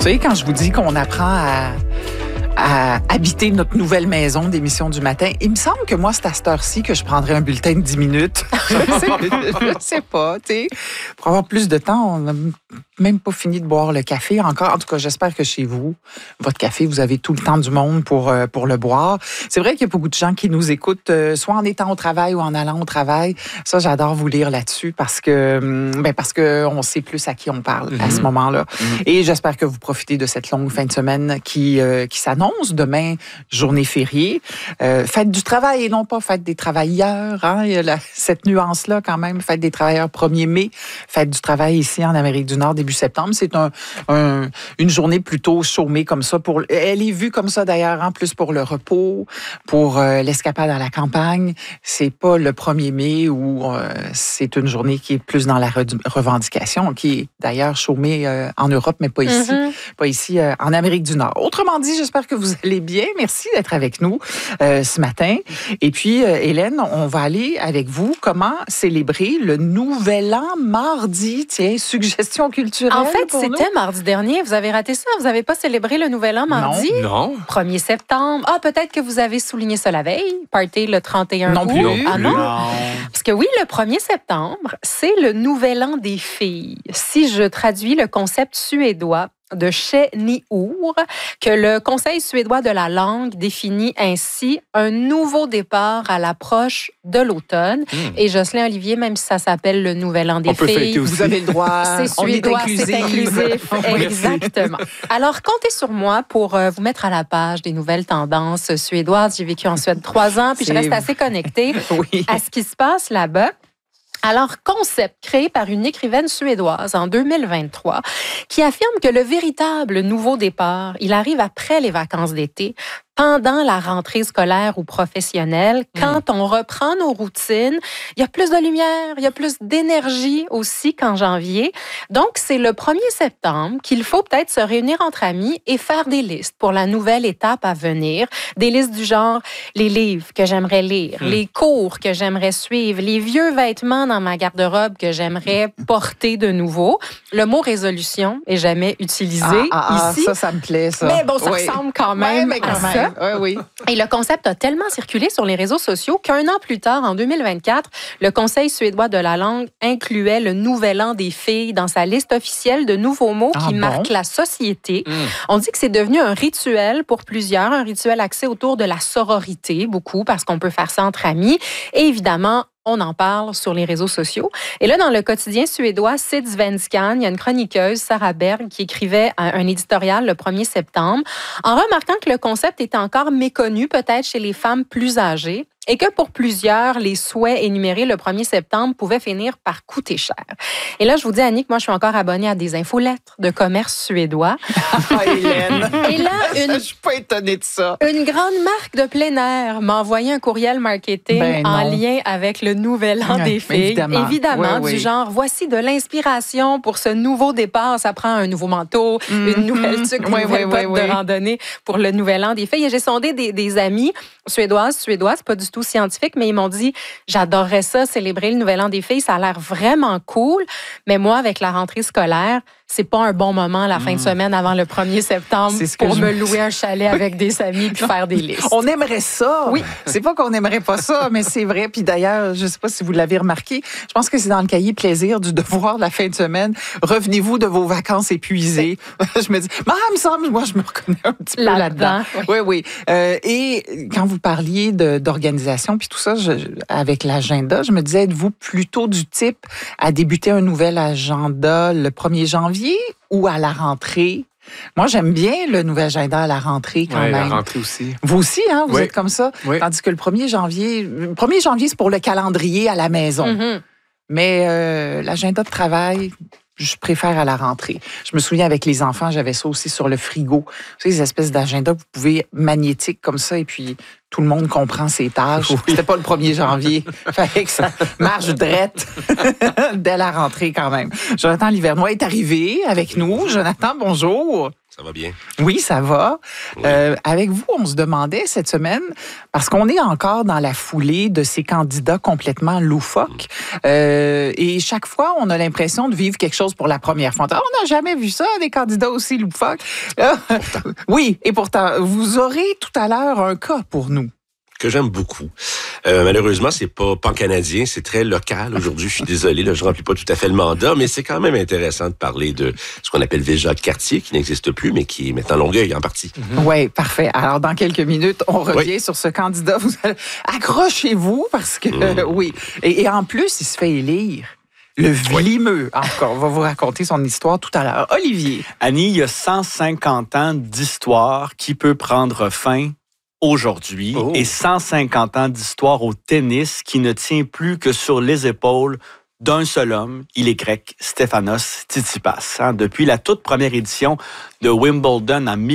savez, quand je vous dis qu'on apprend à habiter notre nouvelle maison d'émission du matin, il me semble que moi, c'est à cette heure-ci que je prendrais un bulletin de 10 minutes. Je sais pas, tu sais. Pour avoir plus de temps, on n'a même pas fini de boire le café encore. En tout cas, j'espère que chez vous, votre café, vous avez tout le temps du monde pour le boire. C'est vrai qu'il y a beaucoup de gens qui nous écoutent, soit en étant au travail ou en allant au travail. Ça, j'adore vous lire là-dessus parce que on sait plus à qui on parle à ce moment-là. Et j'espère que vous profitez de cette longue fin de semaine qui s'annonce. Demain, journée fériée. Fête du travail et non pas fête des travailleurs. Hein? Il y a cette nuance-là quand même. Fête des travailleurs 1er mai. Fête du travail ici en Amérique du Nord début septembre. C'est une journée plutôt chômée comme ça. Elle est vue comme ça d'ailleurs, en plus pour le repos, pour l'escapade à la campagne. C'est pas le 1er mai où c'est une journée qui est plus dans la revendication, qui est d'ailleurs chômée en Europe, mais pas ici. Pas ici en Amérique du Nord. Autrement dit, j'espère que vous allez bien. Merci d'être avec nous ce matin. Et puis, Hélène, on va aller avec vous. Comment célébrer le Nouvel An mardi? Tiens, suggestion culturelle. En fait, c'était mardi dernier. Vous avez raté ça? Vous n'avez pas célébré le Nouvel An mardi? Non. 1er septembre. Ah, peut-être que vous avez souligné ça la veille. Party le 31 août. Non plus. Ah non? Parce que oui, le 1er septembre, c'est le Nouvel An des filles. Si je traduis le concept suédois de Che Ni-Ur, que le Conseil suédois de la langue définit ainsi un nouveau départ à l'approche de l'automne. Et Jocelyn Olivier, même si ça s'appelle le Nouvel An des filles, vous avez le droit. c'est suédois, c'est inclusif. Exactement. Alors, comptez sur moi pour vous mettre à la page des nouvelles tendances suédoises. J'ai vécu en Suède 3 ans, puis je reste assez connectée à ce qui se passe là-bas. Alors, concept créé par une écrivaine suédoise en 2023 qui affirme que le véritable nouveau départ, il arrive après les vacances d'été, pendant la rentrée scolaire ou professionnelle, quand on reprend nos routines, il y a plus de lumière, il y a plus d'énergie aussi qu'en janvier. Donc, c'est le 1er septembre qu'il faut peut-être se réunir entre amis et faire des listes pour la nouvelle étape à venir. Des listes du genre les livres que j'aimerais lire, les cours que j'aimerais suivre, les vieux vêtements dans ma garde-robe que j'aimerais porter de nouveau. Le mot résolution est jamais utilisé ici. Ça me plaît, ça. Mais bon, ça ressemble quand même à ça. Oui. Et le concept a tellement circulé sur les réseaux sociaux qu'un an plus tard, en 2024, le Conseil suédois de la langue incluait le Nouvel An des filles dans sa liste officielle de nouveaux mots qui marquent la société. On dit que c'est devenu un rituel pour plusieurs, un rituel axé autour de la sororité, beaucoup, parce qu'on peut faire ça entre amis. Et évidemment, on en parle sur les réseaux sociaux. Et là, dans le quotidien suédois Sydsvenskan, il y a une chroniqueuse, Sarah Berg, qui écrivait un éditorial le 1er septembre en remarquant que le concept était encore méconnu peut-être chez les femmes plus âgées et que pour plusieurs, les souhaits énumérés le 1er septembre pouvaient finir par coûter cher. Et là, je vous dis, Annie, que moi, je suis encore abonnée à des infolettres de commerce suédois. Hélène. Et là, Je suis pas étonnée de ça. Une grande marque de plein air m'a envoyé un courriel marketing en lien avec le Nouvel An des filles. Évidemment, du genre, voici de l'inspiration pour ce nouveau départ. Ça prend un nouveau manteau, une nouvelle tuque, une nouvelle botte de randonnée pour le Nouvel An des filles. Et j'ai sondé des amis suédoises, pas du tout scientifique, mais ils m'ont dit, j'adorerais ça, célébrer le Nouvel An des filles, ça a l'air vraiment cool, mais moi, avec la rentrée scolaire, c'est pas un bon moment la fin de semaine avant le 1er septembre pour me louer un chalet avec des amis puis faire des listes. On aimerait ça. Oui. C'est pas qu'on aimerait pas ça, mais c'est vrai. Puis d'ailleurs, je sais pas si vous l'avez remarqué, je pense que c'est dans le cahier plaisir du devoir de la fin de semaine. Revenez-vous de vos vacances épuisées. Je me dis, me semble, moi, je me reconnais un petit peu là-dedans. Oui. Et quand vous parliez d'organisation puis tout ça, avec l'agenda, je me disais, êtes-vous plutôt du type à débuter un nouvel agenda le 1er janvier ou à la rentrée? Moi, j'aime bien le nouvel agenda à la rentrée quand même. La rentrée aussi. Vous aussi, hein? Vous êtes comme ça? Oui. Tandis que le 1er janvier, c'est pour le calendrier à la maison. Mais l'agenda de travail, je préfère à la rentrée. Je me souviens avec les enfants, j'avais ça aussi sur le frigo. Vous savez, des espèces d'agendas que vous pouvez magnétiques comme ça et puis tout le monde comprend ses tâches. C'était pas le 1er janvier. Fallait que ça marche drette dès la rentrée quand même. Jonathan Livernois est arrivé avec nous. Jonathan, bonjour. Ça va bien. Oui, ça va. Oui. Avec vous, on se demandait cette semaine, parce qu'on est encore dans la foulée de ces candidats complètement loufoques, et chaque fois, on a l'impression de vivre quelque chose pour la première fois. On n'a jamais vu ça, des candidats aussi loufoques. Oui, et pourtant, vous aurez tout à l'heure un cas pour nous. Que j'aime beaucoup. Malheureusement, c'est pas pan-canadien, c'est très local. Aujourd'hui, je suis désolé, là, je remplis pas tout à fait le mandat, mais c'est quand même intéressant de parler de ce qu'on appelle Ville-Jacques-Cartier, qui n'existe plus, mais qui est maintenant Longueuil en partie. Oui, parfait. Alors, dans quelques minutes, on revient sur ce candidat. Vous allez... Accrochez-vous, parce que, oui. Et en plus, il se fait élire. Le Vlimeux. En tout cas, on va vous raconter son histoire tout à l'heure. Olivier. Annie, il y a 150 ans d'histoire qui peut prendre fin aujourd'hui et 150 ans d'histoire au tennis qui ne tient plus que sur les épaules d'un seul homme, il est grec, Stefanos Tsitsipas. Depuis la toute première édition de Wimbledon en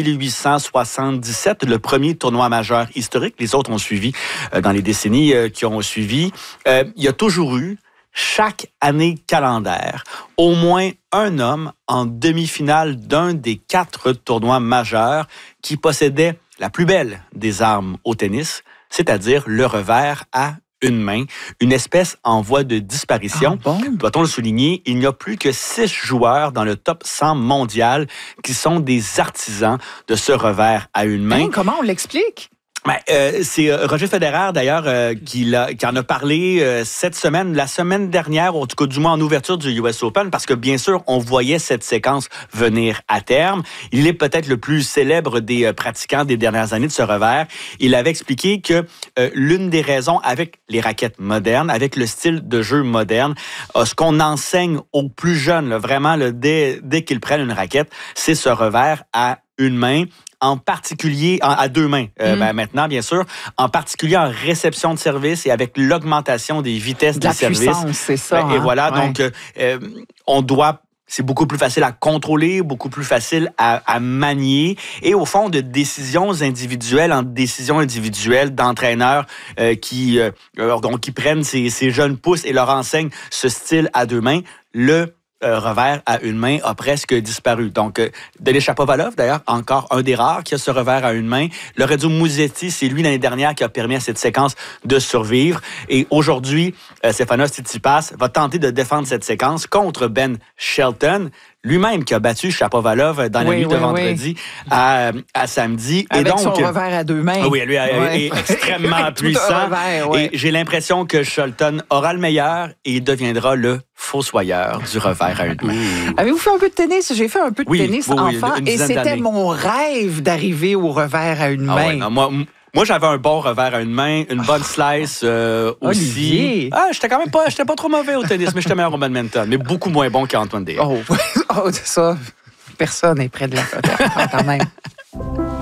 1877, le premier tournoi majeur historique, les autres ont suivi dans les décennies qui ont suivi, il y a toujours eu, chaque année calendaire, au moins un homme en demi-finale d'un des 4 tournois majeurs qui possédait la plus belle des armes au tennis, c'est-à-dire le revers à une main, une espèce en voie de disparition. Ah bon? Doit-on le souligner, il n'y a plus que 6 joueurs dans le top 100 mondial qui sont des artisans de ce revers à une main. Comment on l'explique? C'est Roger Federer, d'ailleurs, qui en a parlé cette semaine, la semaine dernière, en tout cas du moins en ouverture du US Open, parce que bien sûr, on voyait cette séquence venir à terme. Il est peut-être le plus célèbre des pratiquants des dernières années de ce revers. Il avait expliqué que l'une des raisons, avec les raquettes modernes, avec le style de jeu moderne, ce qu'on enseigne aux plus jeunes, là, vraiment, là, dès qu'ils prennent une raquette, c'est ce revers à une main, en particulier à 2 mains maintenant, bien sûr, en particulier en réception de service et avec l'augmentation des vitesses des services. La puissance, c'est ça. Et voilà, ouais. donc on doit... C'est beaucoup plus facile à contrôler, beaucoup plus facile à manier. Et au fond, de décisions individuelles en décisions individuelles d'entraîneurs qui prennent ces jeunes pousses et leur enseignent ce style à 2 mains, le revers à une main a presque disparu. Donc, Denis Shapovalov, d'ailleurs, encore un des rares qui a ce revers à une main. Lorenzo Musetti, c'est lui l'année dernière qui a permis à cette séquence de survivre. Et aujourd'hui, Stefanos Tsitsipas va tenter de défendre cette séquence contre Ben Shelton, lui-même qui a battu Shapovalov dans la nuit de vendredi à samedi. Avec et donc, son revers à 2 mains. Oui, lui est extrêmement puissant. Revers, ouais. Et j'ai l'impression que Shelton aura le meilleur et il deviendra le fossoyeur du revers à une main. Avez-vous fait un peu de tennis? J'ai fait un peu de tennis enfant une et dizaine c'était d'années. mon rêve d'arriver au revers à une main. Ouais, non, moi, j'avais un bon revers à une main, une bonne slice Olivier. aussi. J'étais pas trop mauvais au tennis, mais j'étais meilleur au badminton, mais beaucoup moins bon qu'Antoine Déa. Oh, ça, personne n'est près de la quand même.